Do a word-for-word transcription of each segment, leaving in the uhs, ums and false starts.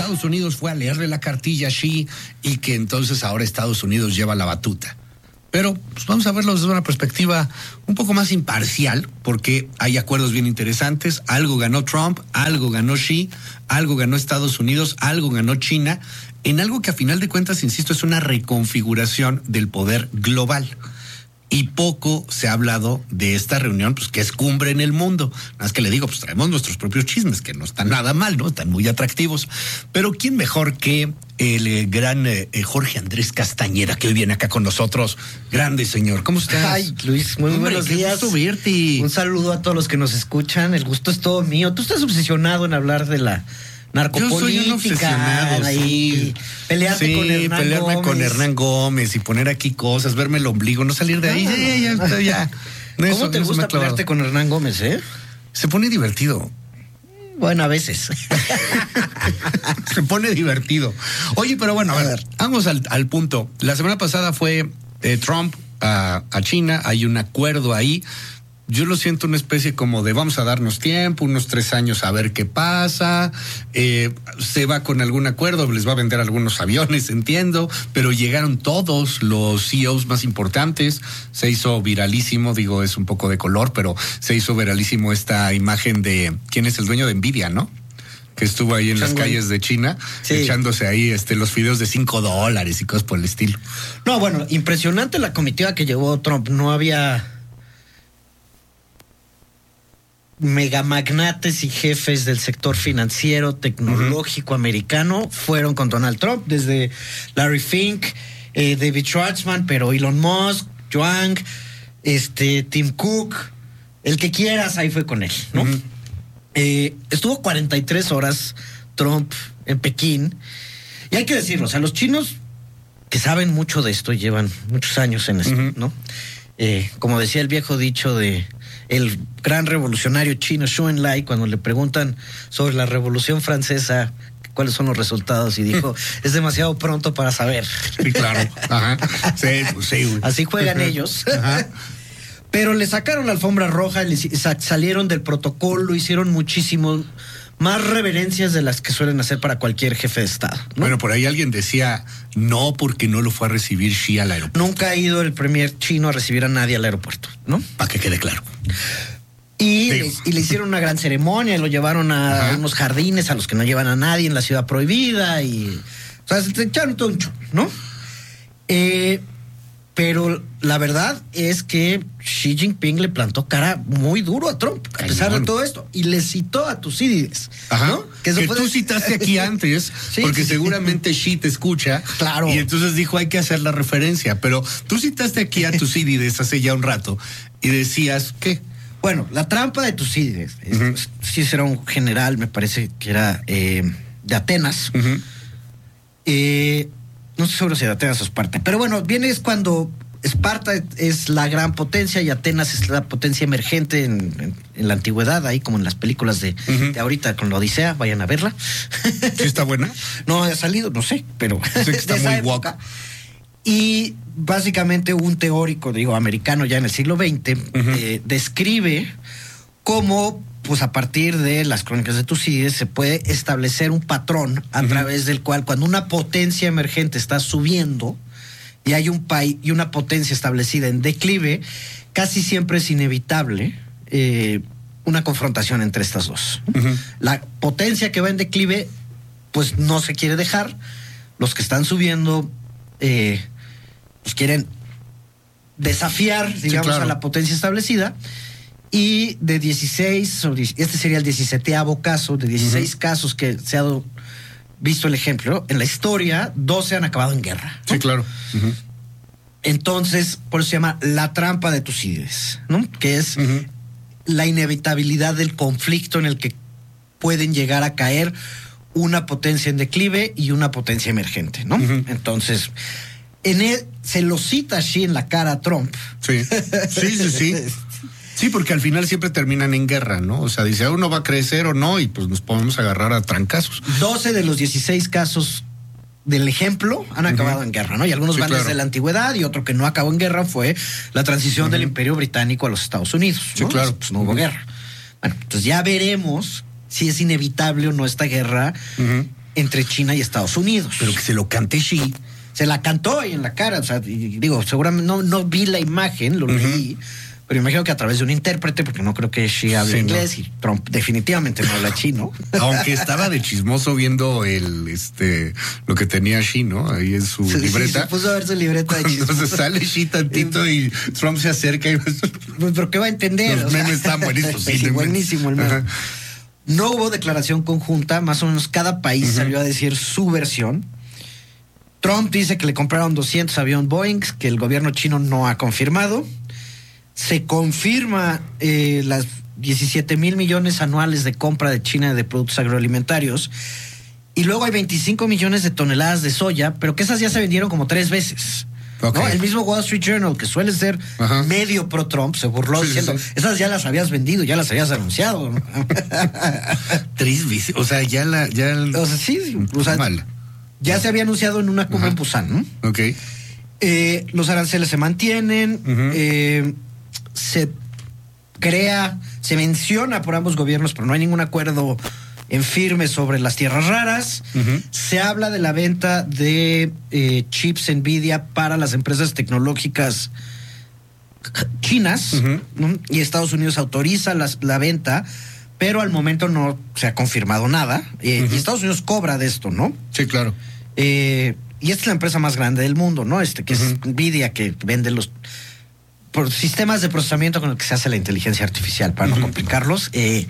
Estados Unidos fue a leerle la cartilla a Xi y que entonces ahora Estados Unidos lleva la batuta. Pero pues vamos a verlo desde una perspectiva un poco más imparcial, porque hay acuerdos bien interesantes. Algo ganó Trump, algo ganó Xi, algo ganó Estados Unidos, algo ganó China, en algo que a final de cuentas, insisto, es una reconfiguración del poder global. Y poco se ha hablado de esta reunión, pues que es cumbre en el mundo. Nada más que le digo, pues traemos nuestros propios chismes, que no están nada mal, ¿no? Están muy atractivos. Pero ¿quién mejor que el eh, gran eh, Jorge Andrés Castañeda, que hoy viene acá con nosotros? Grande señor, ¿cómo estás? Ay, Luis, muy Hombre, buenos días. Gusto verte. Un saludo a todos los que nos escuchan. El gusto es todo mío. Tú estás obsesionado en hablar de la narcopolítica. Yo soy un obsesionado, ahí, sí. Pelearte sí, con Hernán pelearme Gómez. con Hernán Gómez y poner aquí cosas, verme el ombligo, no salir de ahí. No, no, ya, ya, ya, ya. ¿Cómo Eso, te eso gusta pelearte con Hernán Gómez, eh? Se pone divertido. Bueno, a veces. Se pone divertido. Oye, pero bueno, a ver, a ver. vamos al, al punto. La semana pasada fue eh, Trump a, a China, hay un acuerdo ahí. Yo lo siento una especie como de vamos a darnos tiempo, unos tres años a ver qué pasa, eh, se va con algún acuerdo, les va a vender algunos aviones, entiendo, pero llegaron todos los C E Os más importantes, se hizo viralísimo, digo, es un poco de color, pero se hizo viralísimo esta imagen de quién es el dueño de Nvidia, ¿no? Que estuvo ahí en Changwon. Las calles de China, sí. echándose ahí este, los videos de cinco dólares y cosas por el estilo. No, bueno, impresionante la comitiva que llevó Trump, no había megamagnates y jefes del sector financiero, tecnológico uh-huh. americano fueron con Donald Trump, desde Larry Fink, eh, David Schwartzman, pero Elon Musk, Zhuang, este, Tim Cook, el que quieras, ahí fue con él, ¿no? Uh-huh. Eh, estuvo cuarenta y tres horas Trump en Pekín, y hay que decirlo, o sea, los chinos que saben mucho de esto, llevan muchos años en esto, uh-huh. ¿no? Eh, como decía el viejo dicho de el gran revolucionario chino Xu Enlai, cuando le preguntan sobre la Revolución Francesa, cuáles son los resultados, y dijo, es demasiado pronto para saber. Sí, claro. Ajá. Sí, pues sí. Así juegan ellos. Ajá. Pero le sacaron la alfombra roja, le salieron del protocolo, hicieron muchísimo más reverencias de las que suelen hacer para cualquier jefe de Estado, ¿no? Bueno, por ahí alguien decía no porque no lo fue a recibir Xi al aeropuerto. Nunca ha ido el premier chino a recibir a nadie al aeropuerto, ¿no? Para que quede claro. Y le, y le hicieron una gran ceremonia, lo llevaron a Ajá. unos jardines a los que no llevan a nadie en la ciudad prohibida y... O sea, se echaron todo un show, ¿no? Eh... Pero la verdad es que Xi Jinping le plantó cara muy duro a Trump, a pesar Cañón. de todo esto, y le citó a Tucídides. Ajá. ¿No? Que, que tú citaste aquí antes, sí, porque sí, seguramente Xi te escucha. Claro. Y entonces dijo, hay que hacer la referencia. Pero tú citaste aquí a Tucídides hace ya un rato y decías, ¿qué? Bueno, la trampa de Tucídides, uh-huh. sí será un general, me parece que era eh, de Atenas. Uh-huh. Eh... No estoy seguro si Atenas o Esparta, pero bueno, viene es cuando Esparta es la gran potencia y Atenas es la potencia emergente en, en, en la antigüedad, ahí como en las películas de, uh-huh. de ahorita con la Odisea, vayan a verla. ¿Sí está buena? No ha salido, no sé, pero sí que está muy guapa. Y básicamente un teórico, digo, americano ya en el siglo veinte, uh-huh. eh, describe cómo, pues a partir de las crónicas de Tucídides se puede establecer un patrón a uh-huh. través del cual cuando una potencia emergente está subiendo y hay un país y una potencia establecida en declive, casi siempre es inevitable eh, una confrontación entre estas dos. Uh-huh. La potencia que va en declive, pues no se quiere dejar. Los que están subiendo, eh, pues quieren desafiar, digamos, sí, claro. a la potencia establecida. Y de dieciséis, este sería el diecisietavo caso, de dieciséis uh-huh. casos que se ha visto el ejemplo, en la historia, doce han acabado en guerra, ¿no? Sí, claro. Uh-huh. Entonces, por eso se llama la trampa de Tucídides, ¿no? Que es uh-huh. la inevitabilidad del conflicto en el que pueden llegar a caer una potencia en declive y una potencia emergente, ¿no? Uh-huh. Entonces, en él, se lo cita así en la cara a Trump. Sí, sí, sí, sí. Sí, porque al final siempre terminan en guerra, ¿no? O sea, dice, uno va a crecer o no, y pues nos podemos agarrar a trancazos. doce de los dieciséis casos del ejemplo han acabado uh-huh. en guerra, ¿no? Y algunos sí, van claro. desde la antigüedad, y otro que no acabó en guerra fue la transición uh-huh. del Imperio Británico a los Estados Unidos, ¿no? Sí, claro. Pues no hubo uh-huh. guerra. Bueno, entonces ya veremos si es inevitable o no esta guerra, uh-huh. entre China y Estados Unidos. Pero que se lo cante Xi. Se la cantó ahí en la cara, o sea, y digo, seguramente no, no vi la imagen, lo uh-huh. leí, pero imagino que a través de un intérprete, porque no creo que Xi hable sí, inglés no. y Trump definitivamente no habla chino. Aunque estaba de chismoso viendo el este lo que tenía Xi, ¿no? Ahí en su sí, libreta. Sí, se puso a ver su libreta de chismoso. Entonces sale Xi tantito y Trump se acerca y pues, pero ¿qué va a entender? Los memes están buenísimos. Sí, sí, buenísimo el meme. No hubo declaración conjunta, más o menos cada país uh-huh. salió a decir su versión. Trump dice que le compraron doscientos aviones Boeing, que el gobierno chino no ha confirmado. Se confirma eh, las diecisiete mil millones anuales de compra de China de productos agroalimentarios. Y luego hay veinticinco millones de toneladas de soya, pero que esas ya se vendieron como tres veces. Okay. ¿No? El mismo Wall Street Journal, que suele ser uh-huh. medio pro-Trump, se burló sí, diciendo, sí, sí. esas ya las habías vendido, ya las habías anunciado. ¿No? Tres veces, o sea, ya la... Ya el... O sea, sí, sí o sea, mal. Ya se había anunciado en una cumbre uh-huh. en Busan, ¿no? Ok. Eh, los aranceles se mantienen, uh-huh. eh, se crea, se menciona por ambos gobiernos, pero no hay ningún acuerdo en firme sobre las tierras raras. Uh-huh. Se habla de la venta de eh, chips Nvidia para las empresas tecnológicas chinas, uh-huh. ¿no? Y Estados Unidos autoriza las, la venta, pero al momento no se ha confirmado nada. Eh, uh-huh. Y Estados Unidos cobra de esto, ¿no? Sí, claro. Eh, y esta es la empresa más grande del mundo, ¿no? Este que uh-huh. es Nvidia, que vende los por sistemas de procesamiento con el que se hace la inteligencia artificial, para uh-huh. no complicarlos. Eh,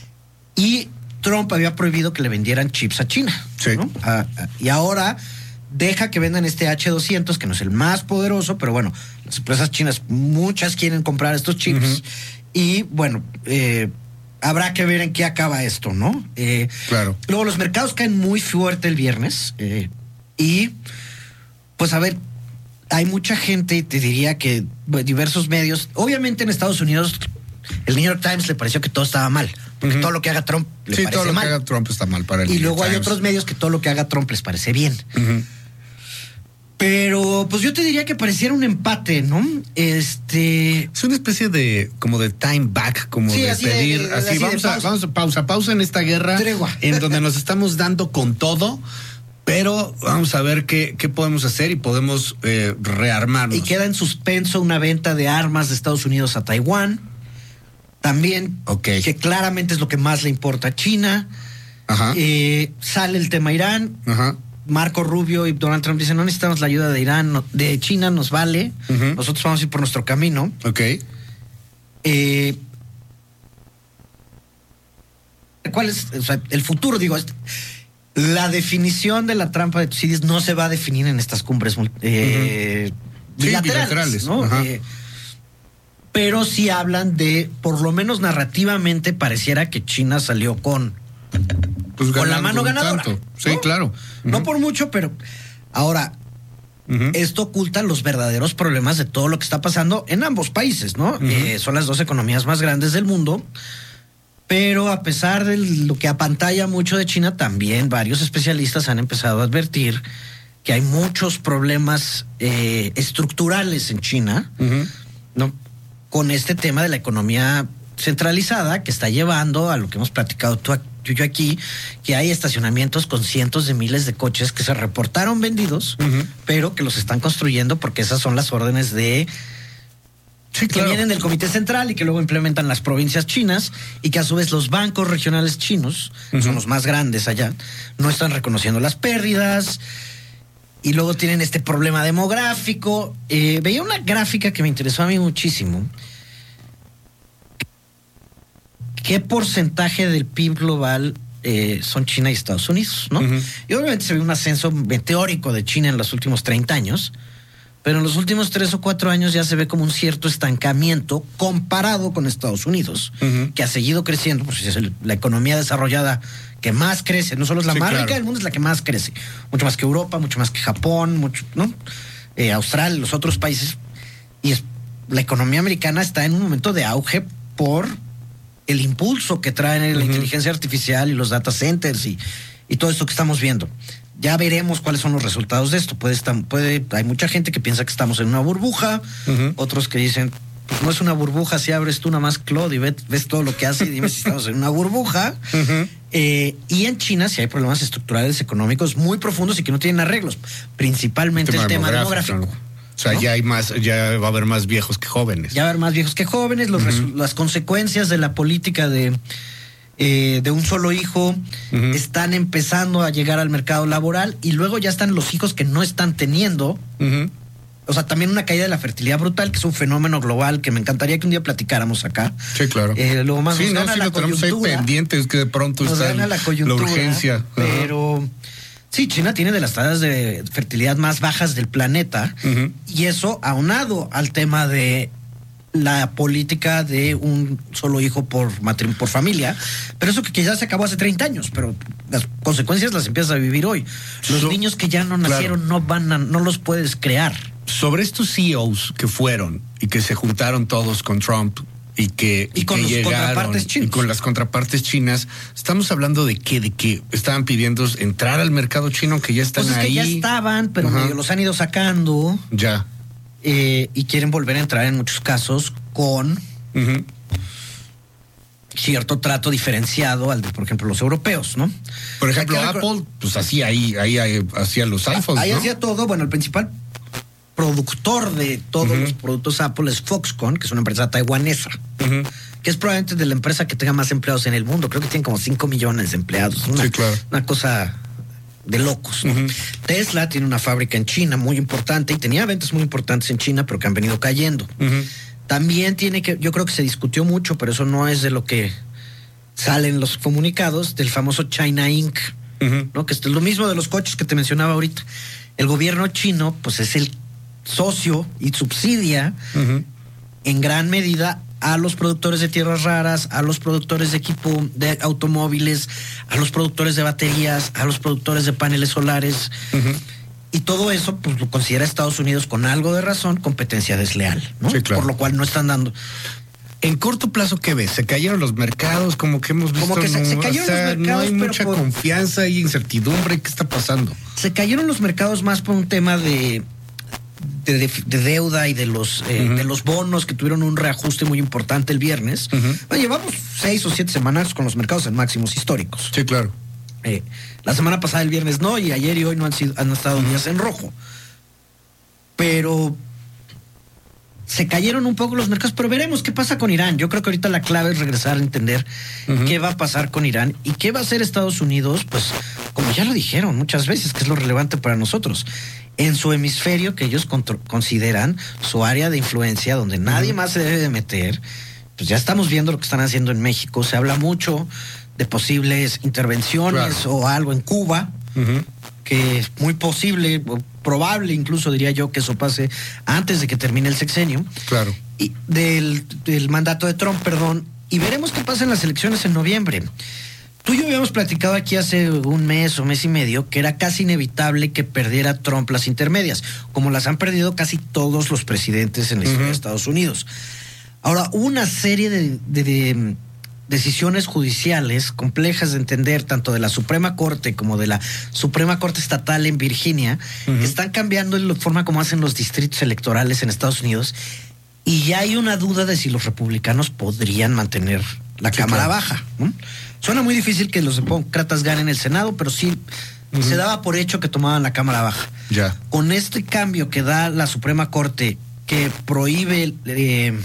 y Trump había prohibido que le vendieran chips a China, sí. ¿no? A, a, y ahora deja que vendan este H doscientos, que no es el más poderoso, pero bueno, las empresas chinas, muchas quieren comprar estos chips. Uh-huh. Y bueno, eh, habrá que ver en qué acaba esto, ¿no? Eh, claro. Luego los mercados caen muy fuerte el viernes eh, y pues a ver, hay mucha gente, te diría que bueno, diversos medios, obviamente en Estados Unidos el New York Times le pareció que todo estaba mal, porque uh-huh. todo lo que haga Trump le sí, parece todo lo mal. que haga Trump está mal para el Y New luego York hay Times. otros medios que todo lo que haga Trump les parece bien. Uh-huh. Pero pues yo te diría que pareciera un empate, ¿no? Este es una especie de como de time back, como sí, de así pedir, de, de, así, así vamos, de a, pausa. vamos a pausa, pausa en esta guerra Tregua. En donde nos estamos dando con todo, pero vamos a ver qué, qué podemos hacer y podemos eh, rearmarnos. Y queda en suspenso una venta de armas de Estados Unidos a Taiwán, también, okay. que claramente es lo que más le importa a China. Ajá. Eh, sale el tema Irán. Ajá. Marco Rubio y Donald Trump dicen, no necesitamos la ayuda de Irán, no, de China nos vale, uh-huh. nosotros vamos a ir por nuestro camino. Ok. Eh, ¿Cuál es o sea, el futuro? Digo, la definición de la trampa de Tucídides no se va a definir en estas cumbres eh, uh-huh. bilaterales, sí, bilaterales, ¿no? Eh, pero sí hablan de, por lo menos narrativamente, pareciera que China salió con... Pues con la mano ganadora. Tanto. Sí, ¿no? claro. Uh-huh. No por mucho, pero ahora, uh-huh. esto oculta los verdaderos problemas de todo lo que está pasando en ambos países, ¿no? Uh-huh. Eh, son las dos economías más grandes del mundo, pero a pesar de lo que apantalla mucho de China, también varios especialistas han empezado a advertir que hay muchos problemas eh, estructurales en China, uh-huh. ¿no? Con este tema de la economía centralizada que está llevando a lo que hemos platicado tú, tú y yo aquí, que hay estacionamientos con cientos de miles de coches que se reportaron vendidos, uh-huh. pero que los están construyendo porque esas son las órdenes de sí, claro. que vienen del Comité Central y que luego implementan las provincias chinas y que a su vez los bancos regionales chinos, uh-huh. son los más grandes allá, no están reconociendo las pérdidas. Y luego tienen este problema demográfico. Eh, veía una gráfica que me interesó a mí muchísimo. ¿Qué porcentaje del P I B global eh, son China y Estados Unidos, no? Uh-huh. Y obviamente se ve un ascenso meteórico de China en los últimos treinta años, pero en los últimos tres o cuatro años ya se ve como un cierto estancamiento comparado con Estados Unidos, uh-huh. que ha seguido creciendo, pues es el, la economía desarrollada que más crece, no solo es la sí, más claro. rica del mundo, es la que más crece, mucho más que Europa, mucho más que Japón, mucho, ¿no? Eh, Australia, los otros países, y es, la economía americana está en un momento de auge por el impulso que traen la uh-huh. inteligencia artificial y los data centers y, y todo esto que estamos viendo. Ya veremos cuáles son los resultados de esto. Puede estar, puede, hay mucha gente que piensa que estamos en una burbuja, uh-huh. otros que dicen pues no es una burbuja, si abres tú nada más Claude y ves, ves todo lo que hace y dime si estamos en una burbuja. Uh-huh. Eh, y en China sí hay problemas estructurales económicos muy profundos y que no tienen arreglos, principalmente el tema, el tema demográfico. demográfico. O sea, ¿no? ya hay más, ya va a haber más viejos que jóvenes. Ya va a haber más viejos que jóvenes, los uh-huh. resu- las consecuencias de la política de, eh, de un solo hijo uh-huh. están empezando a llegar al mercado laboral y luego ya están los hijos que no están teniendo. Uh-huh. O sea, también una caída de la fertilidad brutal, que es un fenómeno global que me encantaría que un día platicáramos acá. Sí, claro. Eh, luego más sí, nos no, gana sí, la lo tenemos ahí pendiente, es que de pronto nos está gana el, la, coyuntura, la urgencia. Pero uh-huh. sí, China tiene de las tasas de fertilidad más bajas del planeta uh-huh. y eso aunado al tema de la política de un solo hijo por matrim- por familia, pero eso que quizás se acabó hace treinta años, pero las consecuencias las empiezas a vivir hoy. Los so, niños que ya no nacieron claro. no van a, no los puedes crear. Sobre estos C E Os que fueron y que se juntaron todos con Trump y que, y, y con que los llegaron contrapartes chinos. Y con las contrapartes chinas, estamos hablando de qué, de que estaban pidiendo entrar al mercado chino, que ya están pues es ahí. Que ya estaban, pero uh-huh. medio los han ido sacando. Ya. Eh, y quieren volver a entrar en muchos casos con uh-huh. cierto trato diferenciado al de, por ejemplo, los europeos, ¿no? Por ejemplo, Apple, recor- pues hacía ahí, ahí, ahí hacía los iPhones, ahí ¿no? hacía todo. Bueno, el principal productor de todos uh-huh. los productos Apple es Foxconn, que es una empresa taiwanesa, uh-huh. que es probablemente de la empresa que tenga más empleados en el mundo. Creo que tienen como cinco millones de empleados. Una, sí, claro. Una cosa de locos, ¿no? Uh-huh. Tesla tiene una fábrica en China muy importante y tenía ventas muy importantes en China, pero que han venido cayendo. Uh-huh. También tiene que, yo creo que se discutió mucho, pero eso no es de lo que salen los comunicados, del famoso China Incorporated, uh-huh. ¿no? Que es lo mismo de los coches que te mencionaba ahorita. El gobierno chino, pues es el socio y subsidia uh-huh. en gran medida a los productores de tierras raras, a los productores de equipo de automóviles, a los productores de baterías, a los productores de paneles solares. Uh-huh. Y todo eso, pues lo considera Estados Unidos con algo de razón competencia desleal, ¿no? Sí, claro. Por lo cual no están dando. En corto plazo, ¿qué ves? Se cayeron los mercados, como que hemos visto. Como que se, no, se cayeron o sea, los mercados, no hay pero mucha por... confianza y incertidumbre. ¿Qué está pasando? Se cayeron los mercados más por un tema de De, de, de deuda y de los eh, uh-huh. de los bonos que tuvieron un reajuste muy importante el viernes. Uh-huh. Bueno, llevamos seis o siete semanas con los mercados en máximos históricos. Sí, claro. Eh, la semana pasada el viernes no, y ayer y hoy no han sido, han estado uh-huh. días en rojo. Pero se cayeron un poco los mercados, pero veremos qué pasa con Irán. Yo creo que ahorita la clave es regresar a entender uh-huh. qué va a pasar con Irán y qué va a hacer Estados Unidos, pues como ya lo dijeron muchas veces, que es lo relevante para nosotros. En su hemisferio, que ellos contro- consideran su área de influencia, donde nadie uh-huh. más se debe de meter, pues ya estamos viendo lo que están haciendo en México. Se habla mucho de posibles intervenciones claro. o algo en Cuba, uh-huh. que es muy posible, probable incluso diría yo que eso pase antes de que termine el sexenio. Claro. Y del, del mandato de Trump, perdón, y veremos qué pasa en las elecciones en noviembre. Tú y yo habíamos platicado aquí hace un mes o mes y medio que era casi inevitable que perdiera Trump las intermedias, como las han perdido casi todos los presidentes en la historia uh-huh. de Estados Unidos. Ahora, hubo una serie de, de, de decisiones judiciales complejas de entender, tanto de la Suprema Corte como de la Suprema Corte Estatal en Virginia, uh-huh. que están cambiando la forma como hacen los distritos electorales en Estados Unidos, y ya hay una duda de si los republicanos podrían mantener la sí, Cámara claro. Baja, ¿no? Suena muy difícil que los demócratas ganen el Senado, pero sí uh-huh. se daba por hecho que tomaban la Cámara Baja. Ya. Con este cambio que da la Suprema Corte, que prohíbe eh,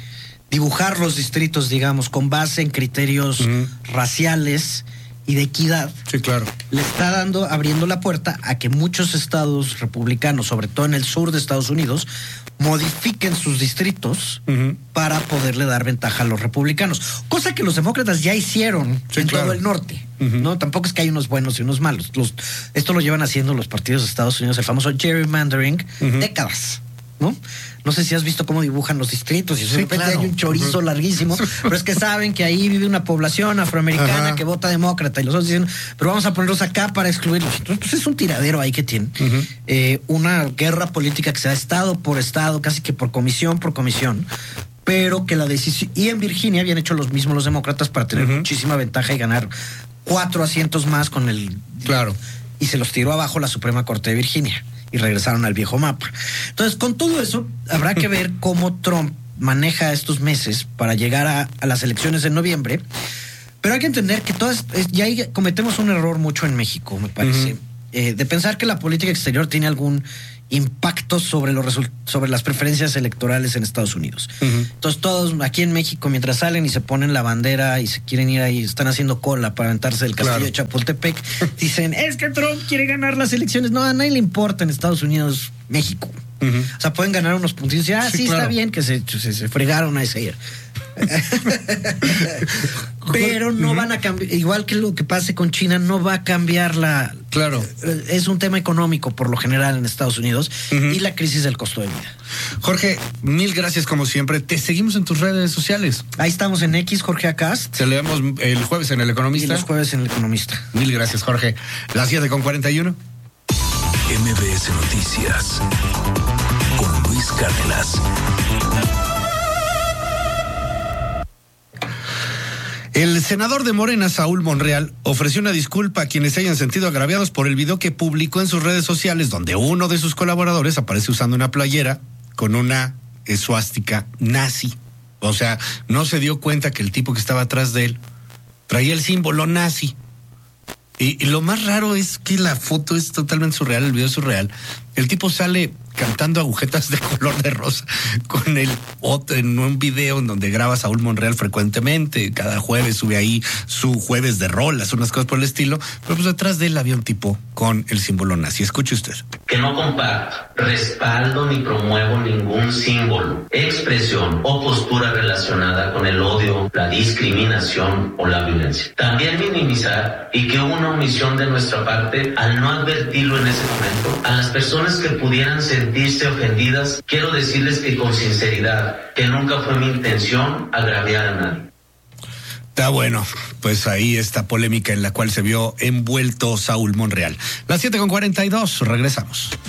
dibujar los distritos, digamos, con base en criterios uh-huh. raciales y de equidad, sí, claro. le está dando, abriendo la puerta a que muchos estados republicanos, sobre todo en el sur de Estados Unidos, modifiquen sus distritos uh-huh. para poderle dar ventaja a los republicanos, cosa que los demócratas ya hicieron sí, en claro. todo el norte, uh-huh. ¿no? Tampoco es que hay unos buenos y unos malos. Los, esto lo llevan haciendo los partidos de Estados Unidos, el famoso gerrymandering, uh-huh. décadas, ¿no? No sé si has visto cómo dibujan los distritos y de repente claro. hay un chorizo uh-huh. larguísimo, pero es que saben que ahí vive una población afroamericana uh-huh. que vota demócrata y los otros dicen, pero vamos a ponerlos acá para excluirlos. Entonces es un tiradero ahí que tienen. Uh-huh. Eh, una guerra política que se da estado por estado, casi que por comisión por comisión, pero que la decisión... Y en Virginia habían hecho los mismos los demócratas para tener uh-huh. muchísima ventaja y ganar cuatro asientos más con el... Claro. Y se los tiró abajo la Suprema Corte de Virginia y regresaron al viejo mapa. Entonces, con todo eso, habrá que ver cómo Trump maneja estos meses para llegar a, a las elecciones de noviembre. Pero hay que entender que todas, ya ahí cometemos un error mucho en México, me parece, uh-huh. eh, de pensar que la política exterior tiene algún impacto sobre los result- sobre las preferencias electorales en Estados Unidos. Uh-huh. Entonces todos aquí en México, mientras salen y se ponen la bandera y se quieren ir ahí, están haciendo cola para aventarse del castillo claro. de Chapultepec, dicen, es que Trump quiere ganar las elecciones. No, a nadie le importa en Estados Unidos, México. Uh-huh. O sea, pueden ganar unos puntos y decir, ah, sí, sí claro. está bien que se, se, se fregaron a ese ayer. Pero no uh-huh. van a cambiar, igual que lo que pase con China, no va a cambiar la... Claro. Es un tema económico por lo general en Estados Unidos uh-huh. y la crisis del costo de vida. Jorge, mil gracias como siempre. Te seguimos en tus redes sociales. Ahí estamos en X, Jorge Acast. Te leemos el jueves en El Economista. Y los jueves en El Economista. Mil gracias, Jorge. Las siete con cuarenta y uno. M B S Noticias con Luis Cárdenas. El senador de Morena, Saúl Monreal, ofreció una disculpa a quienes se hayan sentido agraviados por el video que publicó en sus redes sociales, donde uno de sus colaboradores aparece usando una playera con una esvástica nazi. O sea, no se dio cuenta que el tipo que estaba atrás de él traía el símbolo nazi. Y, y lo más raro es que la foto es totalmente surreal, el video es surreal. El tipo sale cantando agujetas de color de rosa con el otro en un video en donde graba Saúl Monreal frecuentemente. Cada jueves sube ahí su jueves de rolas, unas cosas por el estilo. Pero pues detrás de él había un tipo con el símbolo nazi. Escuche usted. Que no comparto, respaldo ni promuevo ningún símbolo, expresión o postura relacionada con el odio, la discriminación o la violencia. También minimizar y que hubo una omisión de nuestra parte al no advertirlo en ese momento a las personas que pudieran sentirse ofendidas. Quiero decirles que con sinceridad, que nunca fue mi intención agraviar a nadie. Está bueno, pues ahí esta polémica en la cual se vio envuelto Saúl Monreal. Las siete con cuarenta y dos, regresamos.